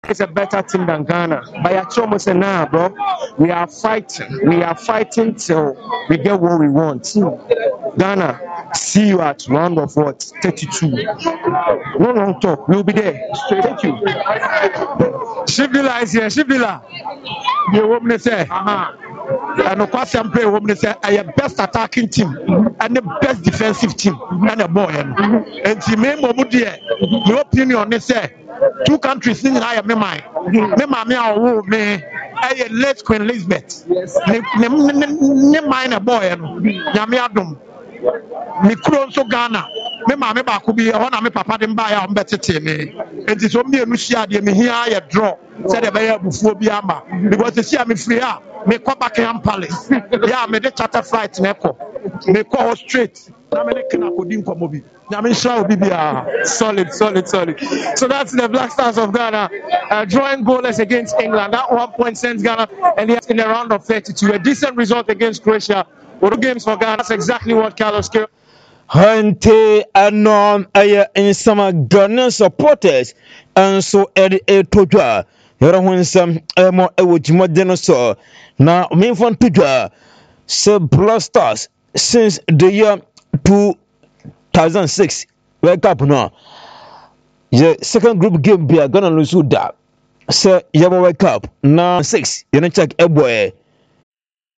is a better team than Ghana. But I almost say, nah, bro, we are fighting. We are fighting till we get what we want. Ghana, see you at round of what? 32. No long talk. We'll be there. Thank you. Shibila is here. Shibila. The woman say, and of course, I'm playing woman say, I am best attacking team and the best defensive team and a boy. And she made Mobudia. Your opinion is say, two countries in I am my me. I am late Queen Elizabeth. Ne mine a boy. Yamiadum. Me kuro nso Ghana me maame baako bi ho na me papa de mba ya ombetete me enti so me enusia de me hia ya draw said e be ya bufuo bi ama because see am free a me ko Buckingham Palace ya me de charter flight na ko me ko straight na me de kana ko din komo bi na me sha obi bia solid. So that's the Black Stars of Ghana drawing goalless against England. That 1 point sends Ghana and in the round of 32, a decent result against Croatia. What games for Ghana? That's exactly what Carlos Queiroz. Hante anon aya in some Ghanaian supporters and so Eddie Tojua. Yara when some emo ewujimo dinosaur. Now me from Tojua say Black Stars since the year 2006 World Cup now. The second group game be Ghana lose that. Say Yaba World Cup now 6. You know check boy.